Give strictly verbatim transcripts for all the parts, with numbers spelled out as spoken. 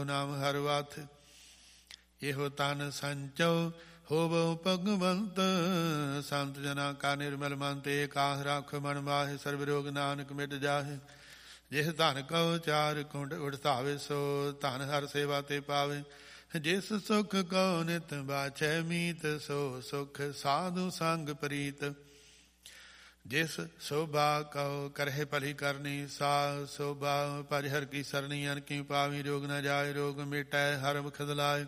ਨਾਮ ਹਰ ਵਾਥ। ਇਹੋ ਤਨ ਸੰਚੋ ਹੋਵੋ ਭਗਵੰਤ। ਸੰਤ ਜਨਾ ਕਾ ਨਿਰਮਲ ਮਨ ਤੇ ਕਾਹ ਰੱਖ ਮਨ ਮਾਹਿ। ਸਰਬ ਰੋਗ ਨਾਨਕ ਮਿਟ ਜਾਹਿ। ਜਿਸ ਧਨ ਕਉ ਚਾਰ ਕੁੰਡ ਉਠਾਵੇ ਸੋ ਧਨ ਹਰ ਸੇਵਾ ਤੇ ਪਾਵੇ। ਜਿਸ ਸੁਖ ਕਉ ਨਿਤ ਬਾਛੈ ਮੀਤ ਸੋ ਸੁਖ ਸਾਧੂ ਸੰਗ ਪ੍ਰੀਤ। ਜਿਸ ਸੋਭਾ ਕਉ ਕਰਹਿ ਭਲੀ ਕਰਨੀ ਸਾ ਸੋਭਾ ਭਜ ਹਰ ਕੀ ਸਰਣੀ। ਅਨ ਕੀ ਪਾਵੀ ਰੋਗ ਨ ਜਾਏ ਰੋਗ ਮਿਟੈ ਹਰ ਬਖਤ ਲਾਏ।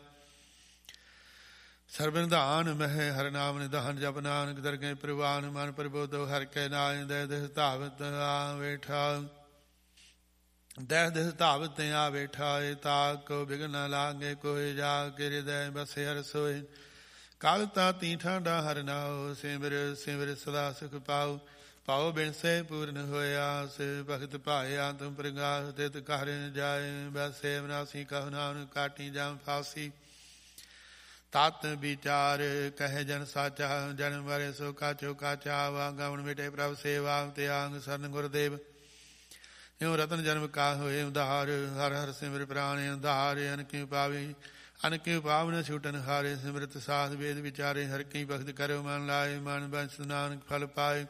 ਸਰਬ ਨਿਧਾਨ ਮਹਿ ਹਰ ਨਾਮ ਨਿਧਾਨ ਜਪ ਨਾਨਕ ਦਰਗਹਿ ਪ੍ਰਵਾਨ। ਮਨ ਪ੍ਰਬੋਧੋ ਹਰ ਕੈ ਨਾਇ ਦਹਿ ਦਿਸ ਧਾਵਤ ਆ ਬੈਠਾ। ਦਹਿ ਦਿਸ ਧਾਵਤ ਆ ਬੈਠਾ। ਤਾ ਕੋ ਬਿਗਨ ਨ ਲਾਗੇ ਕੋਇ ਜਾ ਕੇ ਹਿਰਦੈ ਬਸੇ ਹਰ ਸੋਇ। ਕਾਲ ਤਾਤੀ ਠਾਡਾ ਹਰ ਨਾਉ ਸਿਮਰ ਸਿਮਰ ਸਦਾ ਸੁਖ ਪਾਉ। ਪਾਉ ਬਿਨਸੇ ਪੂਰਨ ਹੋਇਆ ਸੇ ਭਗਤ ਭਾਇਆ ਤੁਮ ਪ੍ਰਗਾਸ। ਤਿਤ ਘਰ ਜਾਏ ਬਸੇ ਅਵਨਾਸੀ ਕਹੁ ਨਾਨਕ ਕਾਟੀ ਜਾਮ ਫਾਸੀ। ਤਤ ਵਿਚਾਰ ਕਹਿ ਜਨ ਸਾਚਾ ਜਨਮ ਮਰੇ ਸੋ ਕਾਚੋ ਕਾਚਾ। ਵਾਗਾਵਣ ਮਿਟੇ ਪ੍ਰਭ ਸੇਵਾ ਤਿਆਗ ਸਰਨ ਗੁਰਦੇਵ। ਇਉ ਰਤਨ ਜਨਮ ਕਾ ਹੋਏ ਉਧਾਰ। ਹਰ ਹਰ ਸਿਮਰ ਪ੍ਰਾਣ ਉਧਾਰ। ਅਨ ਕਿਉ ਪਾਵੀ ਅਨ ਕਿਉ ਪਾਵਨ ਛੂਟਨ ਹਾਰੇ। ਸਿਮਰਤ ਸਾਧ ਵੇਦ ਵਿਚਾਰੇ ਹਰ ਕੀ ਭਗਤ ਕਰੋ ਮਨ ਲਾਏ। ਮਨ ਬੰਸ ਨਾਨਕ ਫਲ ਪਾਏ।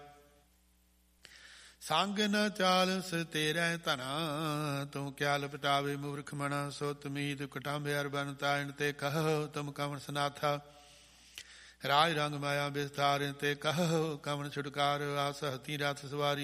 ਸੰਗ ਨ ਚਾਲਸ ਤੇਰੇ ਧਨਾ ਤੂੰ ਕਿਆ ਲਪਟਾਵੇ ਮੂਰਖ ਮਨਾ। ਸੋ ਤਮੀਦ ਕਟਾਂਬੇ ਅਰ ਬਨ ਤਾਇਣ ਤੇ ਕਹੋ ਤੁਮ ਕਵਣ ਸਨਾਥਾ। ਰਾਜ ਰੰਗ ਮਾਇਆ ਵਿਸਤਾਰ ਤੇ ਕਹੋ ਕਵਣ ਛੁਟਕਾਰ। ਆਸ ਹਤੀ ਰਥ ਸਵਾਰੀ